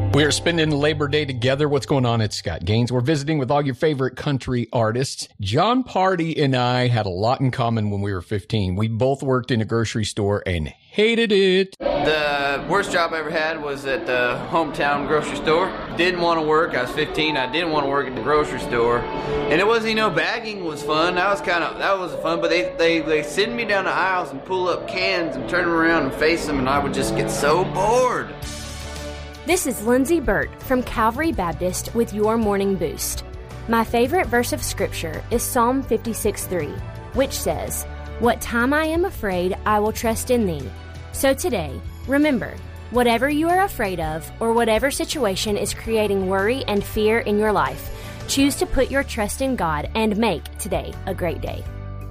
We are spending Labor Day together. What's going on? It's Scott Gaines. We're visiting with all your favorite country artists. Jon Pardi and I had a lot in common when we were 15. We both worked in a grocery store and hated it. The worst job I ever had was at the hometown grocery store. Didn't want to work. I was 15. I didn't want to work at the grocery store. And it wasn't, bagging was fun. That was fun. But they send me down the aisles and pull up cans and turn them around and face them, and I would just get so bored. This is Lindsay Burt from Calvary Baptist with your Morning Boost. My favorite verse of Scripture is Psalm 56:3, which says, "What time I am afraid, I will trust in thee." So today, remember, whatever you are afraid of or whatever situation is creating worry and fear in your life, choose to put your trust in God and make today a great day.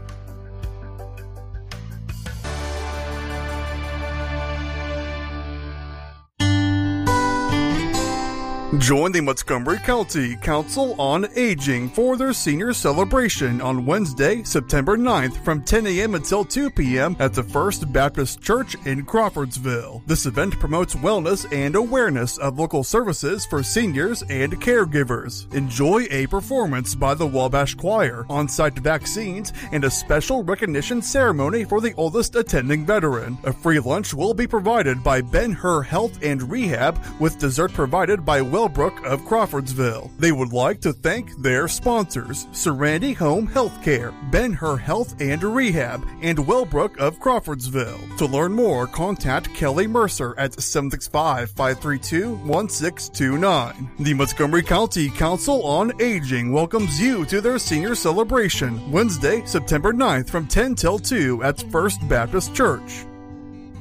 Join the Montgomery County Council on Aging for their senior celebration on Wednesday, September 9th from 10 a.m. until 2 p.m. at the First Baptist Church in Crawfordsville. This event promotes wellness and awareness of local services for seniors and caregivers. Enjoy a performance by the Wabash Choir, on-site vaccines, and a special recognition ceremony for the oldest attending veteran. A free lunch will be provided by Ben-Hur Health and Rehab, with dessert provided by Wellbrook of Crawfordsville. They would like to thank their sponsors, Serenity Home Healthcare, Ben-Hur Health and Rehab, and Wellbrook of Crawfordsville. To learn more, contact Kelly Mercer at 765-532-1629. The Montgomery County Council on Aging welcomes you to their senior celebration, Wednesday, September 9th from 10 till 2 at First Baptist Church.